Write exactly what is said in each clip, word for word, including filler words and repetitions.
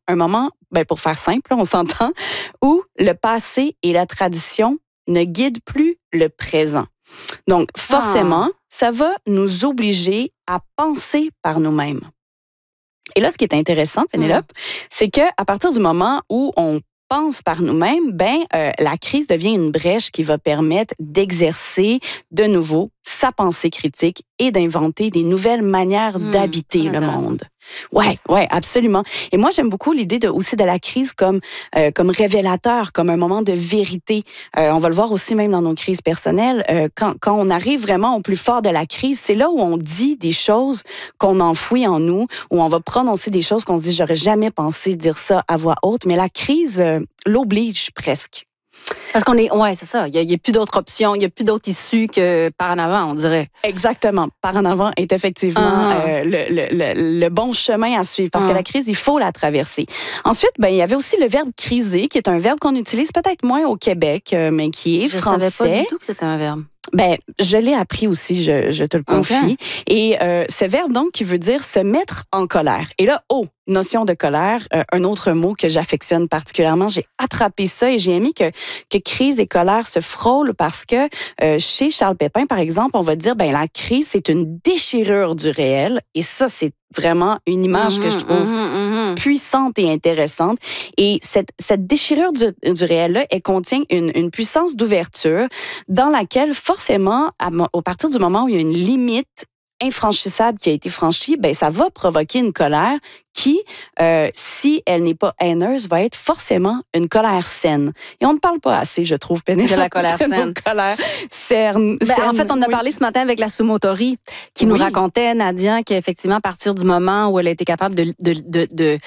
un moment, ben pour faire simple, on s'entend, où le passé et la tradition ne guident plus le présent. Donc, forcément, ah. ça va nous obliger à penser par nous-mêmes. Et là, ce qui est intéressant, Pénélope, mmh. c'est qu'à partir du moment où on pense par nous-mêmes, ben euh, la crise devient une brèche qui va permettre d'exercer de nouveau sa pensée critique et d'inventer des nouvelles manières mmh, d'habiter le monde. Ouais, ouais, absolument. Et moi, j'aime beaucoup l'idée de, aussi de la crise comme, euh, comme révélateur, comme un moment de vérité. Euh, on va le voir aussi même dans nos crises personnelles. Euh, quand, quand on arrive vraiment au plus fort de la crise, c'est là où on dit des choses qu'on enfouit en nous, où on va prononcer des choses qu'on se dit, j'aurais jamais pensé dire ça à voix haute. Mais la crise euh, l'oblige presque. Parce qu'on est, ouais, c'est ça. Il n'y a, a plus d'autres options, il n'y a plus d'autres issues que par en avant, on dirait. Exactement. Par en avant est effectivement uh-huh. euh, le, le, le, le bon chemin à suivre. Parce uh-huh. que la crise, il faut la traverser. Ensuite, ben, il y avait aussi le verbe criser, qui est un verbe qu'on utilise peut-être moins au Québec, euh, mais qui est je français. Je ne savais pas du tout que c'était un verbe. Ben, je l'ai appris aussi, je, je te le confie. Okay. Et euh, ce verbe, donc, qui veut dire se mettre en colère. Et là, oh, notion de colère, euh, un autre mot que j'affectionne particulièrement. J'ai attrapé ça et j'ai aimé que, que crise et colère se frôlent parce que euh, chez Charles Pépin, par exemple, on va dire, ben la crise, c'est une déchirure du réel. Et ça, c'est vraiment une image mmh, que je trouve mmh, mmh. puissante et intéressante. Et cette, cette déchirure du, du réel-là, elle contient une, une puissance d'ouverture dans laquelle, forcément, à, à partir du moment où il y a une limite infranchissable qui a été franchie, ben ça va provoquer une colère qui, euh, si elle n'est pas haineuse, va être forcément une colère saine. Et on ne parle pas assez, je trouve, Pénélope. De la colère saine. Colère cerne, ben, saine, en fait, on a oui. parlé ce matin avec la Sumotori, qui oui. nous racontait, Nadia, qu'effectivement, à partir du moment où elle a été capable de... de, de, de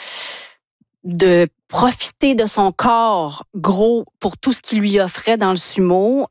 de profiter de son corps gros pour tout ce qu'il lui offrait dans le sumo.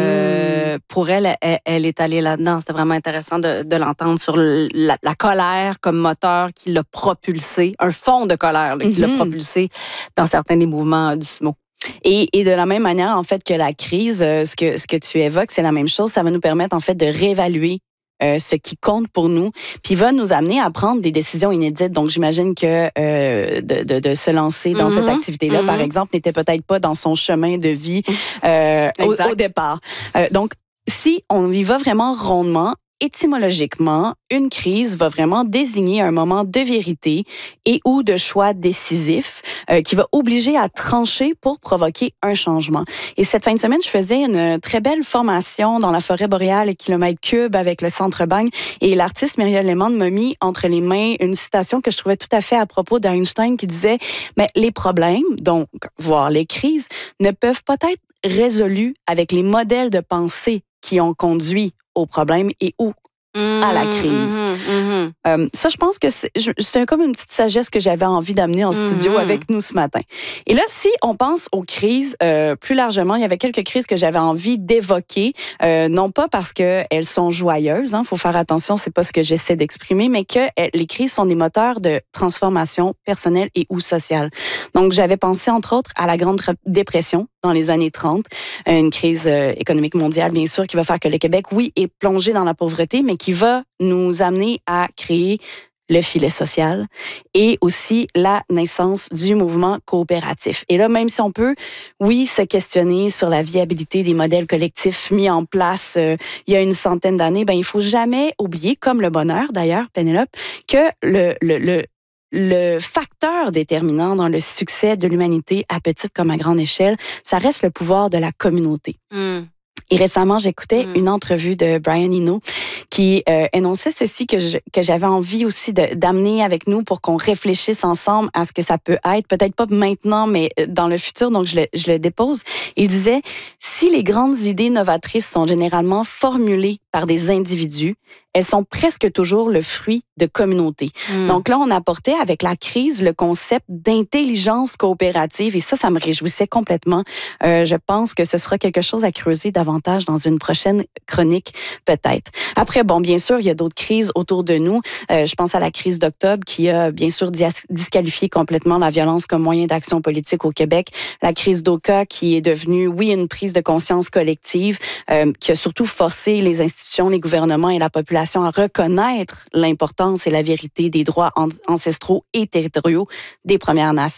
Euh, mm. Pour elle, elle, elle est allée là-dedans. C'était vraiment intéressant de, de l'entendre sur le, la, la colère comme moteur qui l'a propulsé, un fond de colère là, qui mm-hmm. l'a propulsé dans certains des mouvements du sumo. Et, et de la même manière, en fait, que la crise, euh, ce que, ce que tu évoques, c'est la même chose. Ça va nous permettre, en fait, de réévaluer Euh, ce qui compte pour nous, puis va nous amener à prendre des décisions inédites. Donc, j'imagine que euh, de, de, de se lancer dans mm-hmm. cette activité-là, mm-hmm. par exemple, n'était peut-être pas dans son chemin de vie euh, au, au départ. Euh, donc, si on y va vraiment rondement, étymologiquement, une crise va vraiment désigner un moment de vérité et ou de choix décisif euh, qui va obliger à trancher pour provoquer un changement. Et cette fin de semaine, je faisais une très belle formation dans la forêt boréale et kilomètre cube avec le Centre Bagne et l'artiste Myriel Lehmann m'a mis entre les mains une citation que je trouvais tout à fait à propos d'Einstein qui disait mais les problèmes, donc voire les crises, ne peuvent pas être résolus avec les modèles de pensée qui ont conduit au problème et ou mmh, à la crise. Mmh, mmh. Euh, ça, je pense que c'est, c'est comme une petite sagesse que j'avais envie d'amener en studio mmh. avec nous ce matin. Et là, si on pense aux crises euh, plus largement, il y avait quelques crises que j'avais envie d'évoquer, euh, non pas parce qu'elles sont joyeuses, hein, faut faire attention, c'est pas ce que j'essaie d'exprimer, mais que les crises sont des moteurs de transformation personnelle et ou sociale. Donc, j'avais pensé, entre autres, à la Grande Dépression dans les années trente, une crise euh, économique mondiale, bien sûr, qui va faire que le Québec, oui, est plongé dans la pauvreté, mais qui va nous amener à créer le filet social et aussi la naissance du mouvement coopératif. Et là, même si on peut, oui, se questionner sur la viabilité des modèles collectifs mis en place euh, il y a une centaine d'années, ben il faut jamais oublier, comme le bonheur d'ailleurs, Pénélope, que le, le, le Le facteur déterminant dans le succès de l'humanité à petite comme à grande échelle, ça reste le pouvoir de la communauté. Mm. Et récemment, j'écoutais mm. une entrevue de Brian Eno qui euh, énonçait ceci que, je, que j'avais envie aussi de, d'amener avec nous pour qu'on réfléchisse ensemble à ce que ça peut être, peut-être pas maintenant, mais dans le futur, donc je le, je le dépose. Il disait, si les grandes idées novatrices sont généralement formulées par des individus, elles sont presque toujours le fruit de communautés. Mm. Donc là, on apportait avec la crise le concept d'intelligence coopérative et ça, ça me réjouissait complètement. Euh, je pense que ce sera quelque chose à creuser davantage dans une prochaine chronique, peut-être. Après, bon, bien sûr, il y a d'autres crises autour de nous. Euh, je pense à la crise d'octobre qui a bien sûr dis- disqualifié complètement la violence comme moyen d'action politique au Québec. La crise d'Oka qui est devenue, oui, une prise de conscience collective euh, qui a surtout forcé les institutions, les gouvernements et la population à reconnaître l'importance et la vérité des droits ancestraux et territoriaux des Premières Nations.